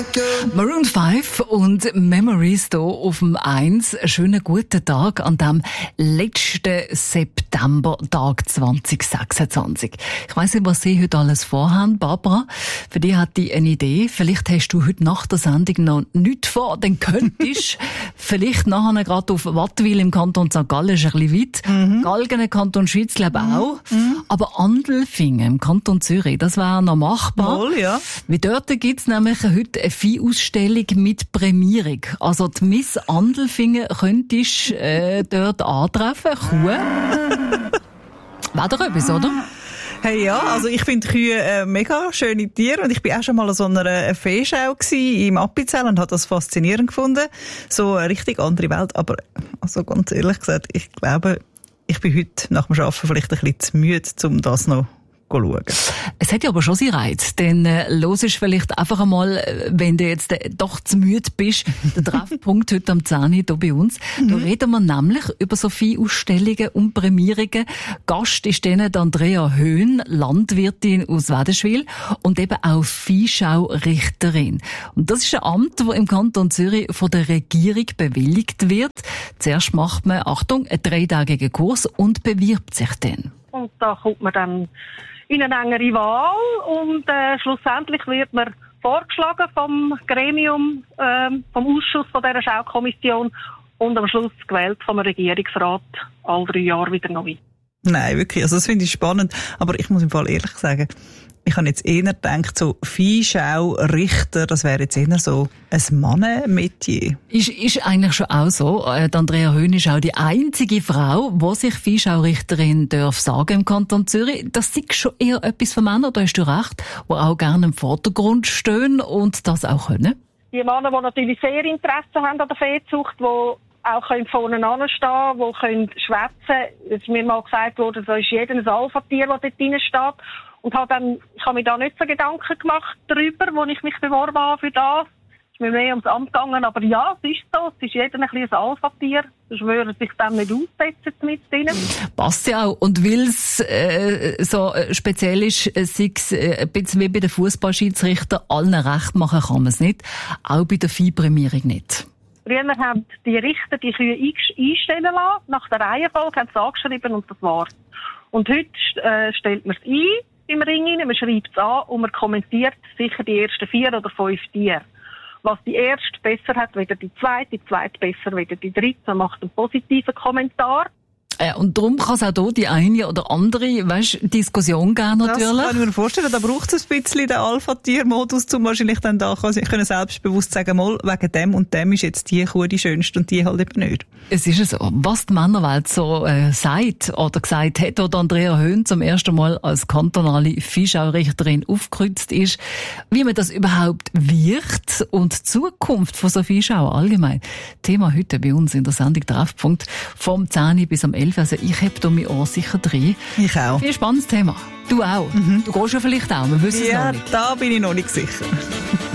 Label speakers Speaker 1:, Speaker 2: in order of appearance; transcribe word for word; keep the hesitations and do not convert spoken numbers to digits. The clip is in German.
Speaker 1: Maroon fünf und Memories hier auf dem eins. Einen schönen guten Tag an dem letzten Septembertag zwanzig sechsundzwanzig. Ich weiss nicht, was Sie heute alles vorhaben, Barbara. Für dich hat die eine Idee. Vielleicht hast du heute nach der Sendung noch nichts vor. Dann könntest vielleicht nachher gerade auf Wattwil im Kanton Sankt Gallen, ist ein bisschen weit. Mhm. Galgen im Kanton Schwyz, glaube ich auch. Mhm. Aber Andelfingen im Kanton Zürich, das wäre noch machbar.
Speaker 2: Wohl, ja.
Speaker 1: Wie dort gibt's nämlich heute eine Viehausstellung mit Prämierung. Also die Miss Andelfingen könntest äh, dort antreffen. Kuh. Wäre doch etwas, oder?
Speaker 2: Hey, ja, also ich finde Kühe äh, mega schöne Tiere und ich bin auch schon mal an so einer Feeschau gsi im Appenzell und habe das faszinierend gefunden. So eine richtig andere Welt, aber also ganz ehrlich gesagt, ich glaube, ich bin heute nach dem Arbeiten vielleicht ein bisschen zu müde, um das noch schauen.
Speaker 1: Es hat ja aber schon seinen Reiz, denn äh, los ist vielleicht einfach einmal, wenn du jetzt äh, doch zu müde bist, der Treffpunkt heute am zehn hier bei uns. Mhm. Da reden wir nämlich über so viele Ausstellungen und Prämierungen. Gast ist dann Andrea Höhn, Landwirtin aus Wädenswil und eben auch Viehschaurichterin. Und das ist ein Amt, das im Kanton Zürich von der Regierung bewilligt wird. Zuerst macht man, Achtung, einen dreitägigen Kurs und bewirbt sich dann.
Speaker 3: Und da kommt man dann in eine engere Wahl und äh, schlussendlich wird man vorgeschlagen vom Gremium, äh, vom Ausschuss von dieser Schaukommission und am Schluss gewählt vom Regierungsrat alle drei Jahre wieder noch weiter.
Speaker 2: Nein, wirklich, also das finde ich spannend, aber ich muss im Fall ehrlich sagen, ich habe jetzt eher gedacht, so Viehschaurichter, das wäre jetzt eher so ein Mannenmetier.
Speaker 1: Ist, ist eigentlich schon auch so. Äh, Andrea Höhn ist auch die einzige Frau, die sich Viehschaurichterin darf sagen im Kanton Zürich. Das ist schon eher etwas für Männer, da hast du recht, die auch gerne im Vordergrund stehen und das auch können.
Speaker 3: Die Männer, die natürlich sehr Interesse haben an der Viehzucht, die auch vorne anstehen, die können schwätzen. Es ist mir mal gesagt worden, da ist jeder ein Alpha-Tier, das dort drin steht. Und habe dann, ich habe mir da nicht so Gedanken gemacht darüber, wo ich mich beworben habe für das. Es ist mir mehr ums Amt gegangen, aber ja, es ist so. Es ist jeder ein bisschen ein Alpha-Tier. Das würde sich dem nicht aussetzen mit denen.
Speaker 1: Passt ja auch. Und weil es äh, so speziell ist, äh, sei es äh, ein bisschen wie bei den Fußballschiedsrichtern, allen recht machen kann man es nicht. Auch bei der Viehprämierung nicht.
Speaker 3: Früher haben die Richter die Kühe einstellen lassen. Nach der Reihenfolge haben sie angeschrieben und das war's. Und heute äh, stellt man es ein im Ring rein, man schreibt es an und man kommentiert sicher die ersten vier oder fünf Tiere. Was die erste besser hat, weder die zweite, die zweite besser, weder die dritte. Man macht einen positiven Kommentar.
Speaker 1: Äh, und darum kann es auch hier die eine oder andere, weißt, Diskussion geben natürlich.
Speaker 2: Das kann ich mir vorstellen, da braucht es ein bisschen den Alpha-Tier-Modus, um wahrscheinlich dann da können selbstbewusst sagen, mal, wegen dem und dem ist jetzt die Kuh die schönste und die halt eben nicht.
Speaker 1: Es ist so, was die Männerwelt so äh, sagt oder gesagt hat, oder Andrea Höhn zum ersten Mal als kantonale Viehschaurichterin aufgekreuzt ist, wie man das überhaupt wird und die Zukunft von so Viehschau allgemein. Thema heute bei uns in der Sendung Treffpunkt vom zehn bis am elf. Also ich habe da mein Ohr sicher drin.
Speaker 2: Ich auch.
Speaker 1: Ein spannendes Thema. Du auch. Mhm. Du gehst ja vielleicht auch, wir wissen es
Speaker 2: ja,
Speaker 1: noch nicht.
Speaker 2: Ja, da bin ich noch nicht sicher.